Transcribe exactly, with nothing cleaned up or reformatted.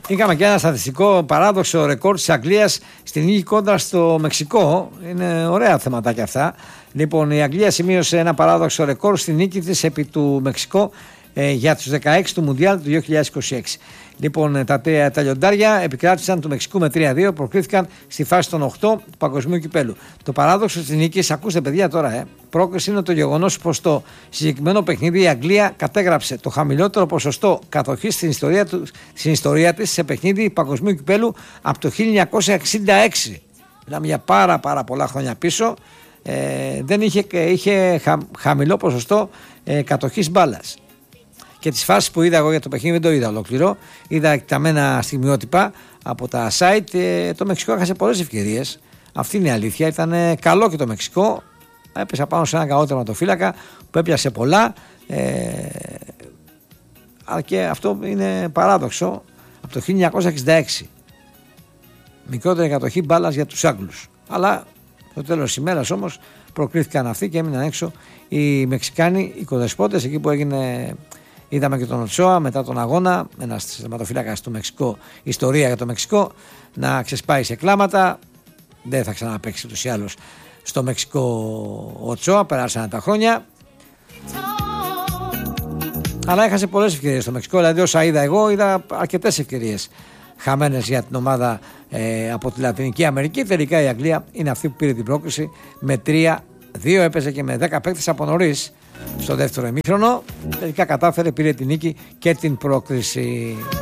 Είχαμε και ένα στατιστικό παράδοξο ρεκόρ της Αγγλίας στην νίκη κόντρα στο Μεξικό. Είναι ωραία θεματάκια αυτά. Λοιπόν, η Αγγλία σημείωσε ένα παράδοξο ρεκόρ στην νίκη της επί του Μεξικό ε, για τους δεκαέξι του Μουντιάλ του δύο χιλιάδες είκοσι έξι. Λοιπόν, τα, τα λιοντάρια επικράτησαν του Μεξικού με τρία δύο, προκρίθηκαν στη φάση των οκτώ του Παγκοσμίου Κυπέλου. Το παράδοξο της νίκης, ακούστε παιδιά τώρα, ε, πρόκριση είναι το γεγονός πως το συγκεκριμένο παιχνίδι η Αγγλία κατέγραψε το χαμηλότερο ποσοστό κατοχής στην ιστορία, του, στην ιστορία της σε παιχνίδι Παγκοσμίου Κυπέλου από το χίλια εννιακόσια εξήντα έξι. Μιλάμε για πάρα πάρα πολλά χρόνια πίσω. Ε, δεν είχε, είχε χα, χαμηλό ποσοστό ε, κατοχής μπάλας. Και τις φάσεις που είδα εγώ για το παιχνίδι δεν το είδα ολόκληρο. Είδα εκταμένα στιγμιότυπα από τα site. Ε, το Μεξικό έχασε πολλές ευκαιρίες. Αυτή είναι η αλήθεια. Ήταν καλό και το Μεξικό. Έπεσε πάνω σε ένα καλό τερματοφύλακα που έπιασε πολλά. Ε, αλλά και αυτό είναι παράδοξο. Από το χίλια εννιακόσια εξήντα έξι. Μικρότερη κατοχή μπάλας για τους Άγγλους. Αλλά στο τέλος της ημέρας όμως προκρίθηκαν αυτοί και έμειναν έξω οι Μεξικάνοι οικοδεσπότες. Εκεί που έγινε, είδαμε και τον Οτσόα μετά τον αγώνα, ένας τερματοφύλακας του Μεξικό, ιστορία για το Μεξικό, να ξεσπάει σε κλάματα. Δεν θα ξαναπαίξει ούτως ή άλλως στο Μεξικό ο Οτσόα, περάσανε τα χρόνια. Αλλά έχασε πολλές ευκαιρίες στο Μεξικό, δηλαδή όσα είδα εγώ, είδα αρκετές ευκαιρίες χαμένες για την ομάδα ε, από τη Λατινική Αμερική. Τελικά η Αγγλία είναι αυτή που πήρε την πρόκριση με τρία δύο, έπαιζε και με δέκα παίκτες από νωρίς στο δεύτερο ημίχρονο. Τελικά κατάφερε, πήρε την νίκη και την πρόκριση.